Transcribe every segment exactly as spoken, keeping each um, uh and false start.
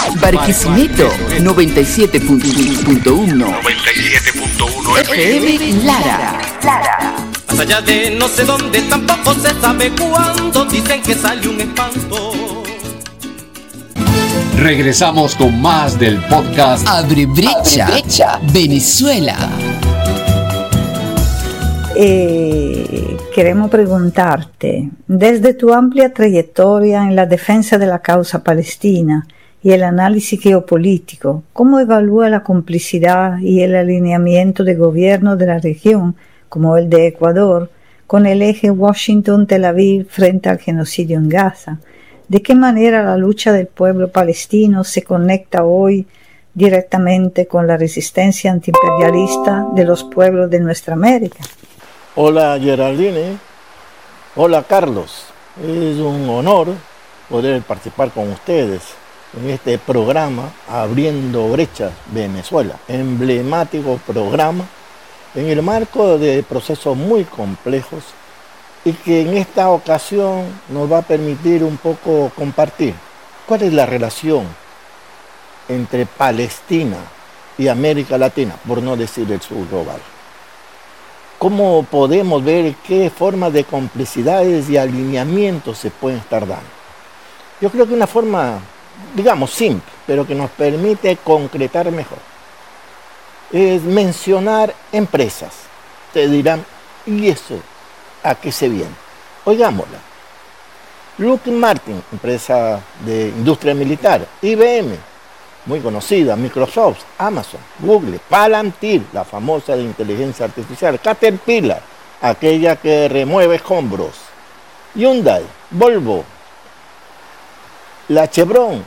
Barquisimeto noventa y siete punto uno. noventa y siete punto uno F M Lara. Lara. Más allá de no sé dónde, tampoco se sabe cuándo, dicen que sale un espanto. Regresamos con más del podcast Abre Brecha, Abre Brecha. Venezuela. Eh, queremos preguntarte, desde tu amplia trayectoria en la defensa de la causa palestina y el análisis geopolítico, ¿cómo evalúa la complicidad y el alineamiento de gobiernos de la región, como el de Ecuador, con el eje Washington-Tel Aviv frente al genocidio en Gaza? ¿De qué manera la lucha del pueblo palestino se conecta hoy directamente con la resistencia antiimperialista de los pueblos de nuestra América? Hola Geraldine, hola Carlos, es un honor poder participar con ustedes en este programa Abriendo Brechas Venezuela, emblemático programa en el marco de procesos muy complejos y que en esta ocasión nos va a permitir un poco compartir cuál es la relación entre Palestina y América Latina, por no decir el sur global. ¿Cómo podemos ver qué formas de complicidades y alineamientos se pueden estar dando? Yo creo que una forma, digamos, simple, pero que nos permite concretar mejor, es mencionar empresas. Ustedes dirán, ¿y eso a qué se viene? Oigámosla. Lockheed Martin, empresa de industria militar, I B M, muy conocida, Microsoft, Amazon, Google, Palantir, la famosa de inteligencia artificial, Caterpillar, aquella que remueve escombros, Hyundai, Volvo, la Chevron,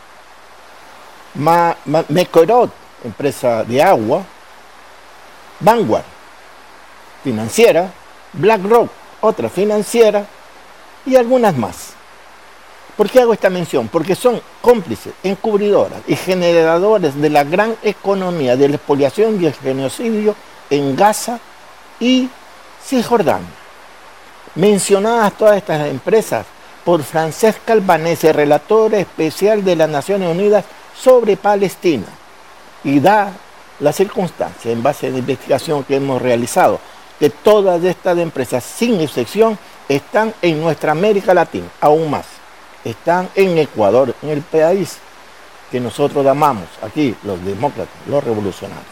Ma, Ma, Mekorot, empresa de agua, Vanguard, financiera, BlackRock, otra financiera, y algunas más. ¿Por qué hago esta mención? Porque son cómplices, encubridoras y generadores de la gran economía de la expoliación y el genocidio en Gaza y Cisjordania. Mencionadas todas estas empresas por Francesca Albanese, relatora especial de las Naciones Unidas sobre Palestina, y da la circunstancia, en base a la investigación que hemos realizado, que todas estas empresas, sin excepción, están en nuestra América Latina, aún más. Están en Ecuador, en el país que nosotros amamos, aquí los demócratas, los revolucionarios.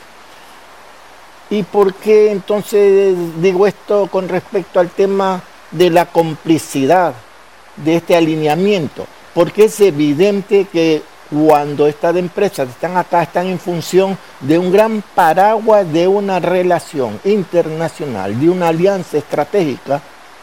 ¿Y por qué entonces digo esto con respecto al tema de la complicidad, de este alineamiento? Porque es evidente que cuando estas empresas están acá, están en función de un gran paraguas de una relación internacional, de una alianza estratégica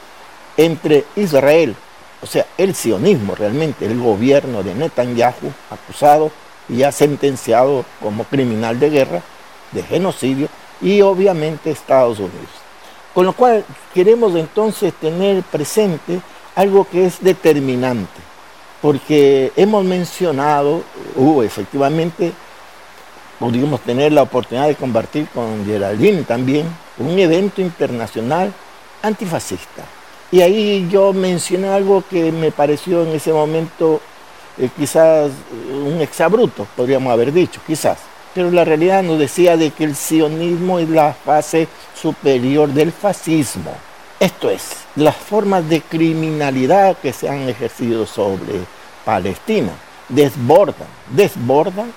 entre Israel, o sea, el sionismo realmente, el gobierno de Netanyahu, acusado y ya sentenciado como criminal de guerra, de genocidio, y obviamente Estados Unidos. Con lo cual queremos entonces tener presente algo que es determinante, porque hemos mencionado, uh, efectivamente, pudimos tener la oportunidad de compartir con Geraldine también, un evento internacional antifascista. Y ahí yo mencioné algo que me pareció en ese momento eh, quizás un exabrupto, podríamos haber dicho, quizás. Pero la realidad nos decía de que el sionismo es la fase superior del fascismo. Esto es, las formas de criminalidad que se han ejercido sobre Palestina desbordan, desbordan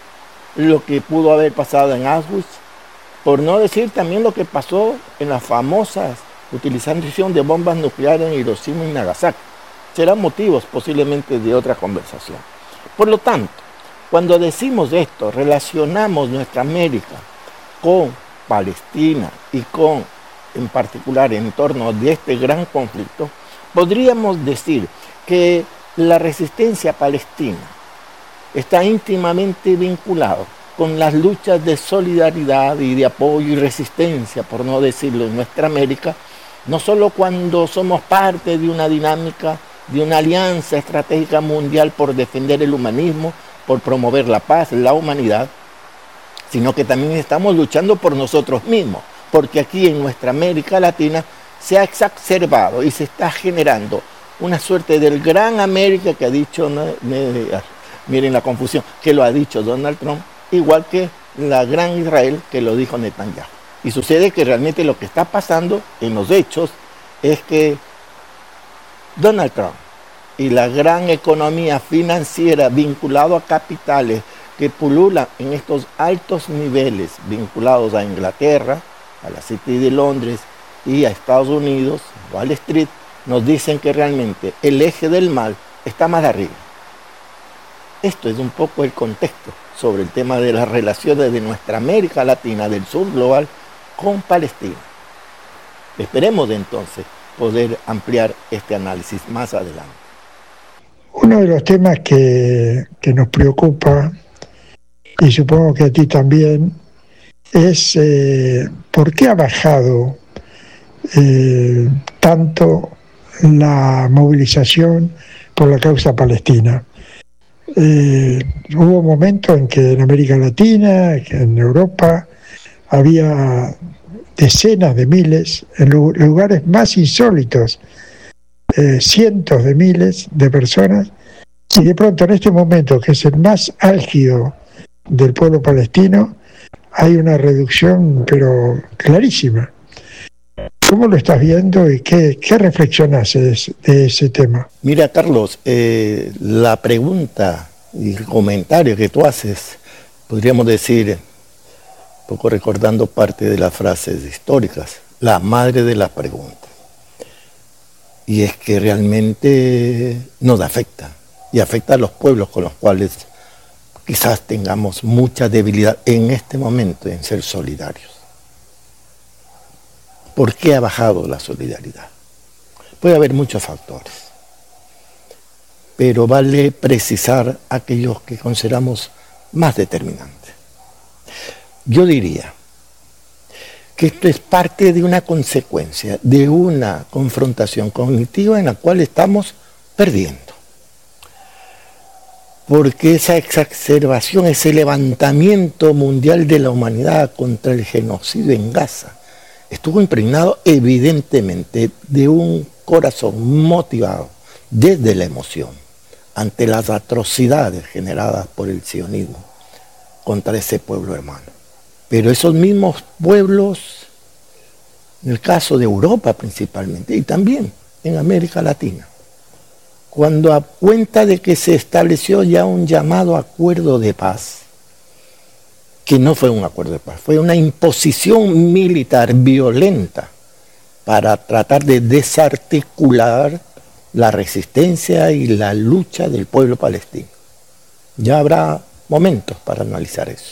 lo que pudo haber pasado en Auschwitz, por no decir también lo que pasó en las famosas utilización de bombas nucleares en Hiroshima y Nagasaki. Serán motivos posiblemente de otra conversación. Por lo tanto, cuando decimos esto, relacionamos nuestra América con Palestina y con, en particular, en torno de este gran conflicto, podríamos decir que la resistencia palestina está íntimamente vinculada con las luchas de solidaridad y de apoyo y resistencia, por no decirlo, en nuestra América, no solo cuando somos parte de una dinámica, de una alianza estratégica mundial por defender el humanismo, por promover la paz, la humanidad, sino que también estamos luchando por nosotros mismos, porque aquí en nuestra América Latina se ha exacerbado y se está generando una suerte del gran América que ha dicho Miren la confusión, que lo ha dicho Donald Trump, igual que la gran Israel que lo dijo Netanyahu. Y sucede que realmente lo que está pasando en los hechos es que Donald Trump y la gran economía financiera vinculada a capitales que pululan en estos altos niveles vinculados a Inglaterra, a la City de Londres y a Estados Unidos, Wall Street, nos dicen que realmente el eje del mal está más arriba. Esto es un poco el contexto sobre el tema de las relaciones de nuestra América Latina, del sur global, con Palestina. Esperemos entonces poder ampliar este análisis más adelante. Uno de los temas que, que nos preocupa, y supongo que a ti también, es eh, por qué ha bajado eh, tanto la movilización por la causa palestina. Eh, hubo momentos en que en América Latina, en Europa, había decenas de miles, en lugares más insólitos, eh, cientos de miles de personas, y de pronto en este momento, que es el más álgido del pueblo palestino, hay una reducción, pero clarísima. ¿Cómo lo estás viendo y qué, qué reflexionas de, de ese tema? Mira, Carlos, eh, la pregunta y el comentario que tú haces, podríamos decir, un poco recordando parte de las frases históricas, la madre de la pregunta. Y es que realmente nos afecta, y afecta a los pueblos con los cuales quizás tengamos mucha debilidad en este momento en ser solidarios. ¿Por qué ha bajado la solidaridad? Puede haber muchos factores, pero vale precisar aquellos que consideramos más determinantes. Yo diría que esto es parte de una consecuencia, de una confrontación cognitiva en la cual estamos perdiendo. Porque esa exacerbación, ese levantamiento mundial de la humanidad contra el genocidio en Gaza, estuvo impregnado evidentemente de un corazón motivado desde la emoción ante las atrocidades generadas por el sionismo contra ese pueblo hermano. Pero esos mismos pueblos, en el caso de Europa principalmente, y también en América Latina, cuando a cuenta de que se estableció ya un llamado acuerdo de paz, que no fue un acuerdo de paz, fue una imposición militar violenta para tratar de desarticular la resistencia y la lucha del pueblo palestino. Ya habrá momentos para analizar eso.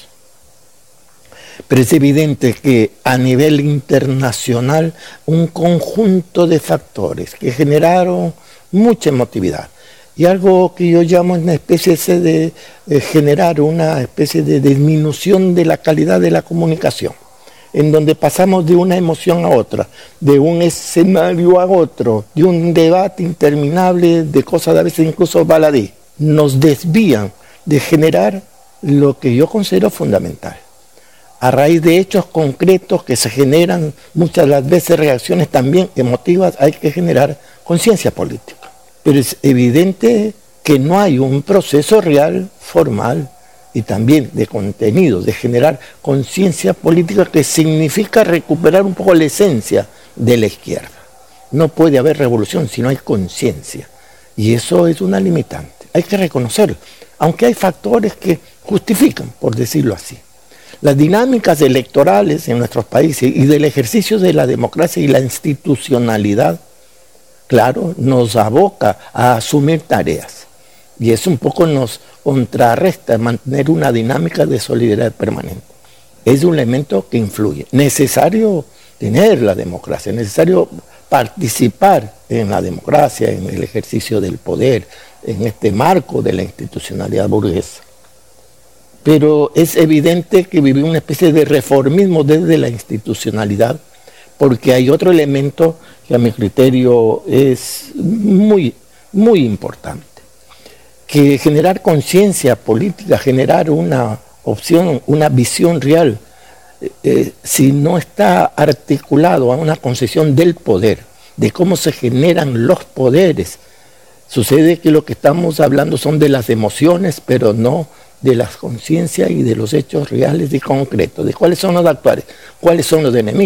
Pero es evidente que a nivel internacional un conjunto de factores que generaron mucha emotividad y algo que yo llamo una especie de, de generar una especie de disminución de la calidad de la comunicación, en donde pasamos de una emoción a otra, de un escenario a otro, de un debate interminable de cosas a veces incluso baladí, nos desvían de generar lo que yo considero fundamental. A raíz de hechos concretos que se generan muchas de las veces reacciones también emotivas, hay que generar conciencia política. Pero es evidente que no hay un proceso real, formal y también de contenido, de generar conciencia política que significa recuperar un poco la esencia de la izquierda. No puede haber revolución si no hay conciencia. Y eso es una limitante. Hay que reconocerlo, aunque hay factores que justifican, por decirlo así. Las dinámicas electorales en nuestros países y del ejercicio de la democracia y la institucionalidad, claro, nos aboca a asumir tareas. Y eso un poco nos contrarresta mantener una dinámica de solidaridad permanente. Es un elemento que influye. Necesario tener la democracia, necesario participar en la democracia, en el ejercicio del poder, en este marco de la institucionalidad burguesa. Pero es evidente que vivimos una especie de reformismo desde la institucionalidad, porque hay otro elemento que a mi criterio es muy, muy importante, que generar conciencia política, generar una opción, una visión real, eh, si no está articulado a una concepción del poder, de cómo se generan los poderes, Sucede que lo que estamos hablando son de las emociones, pero no de las conciencias y de los hechos reales y concretos, de cuáles son los actuales, cuáles son los enemigos.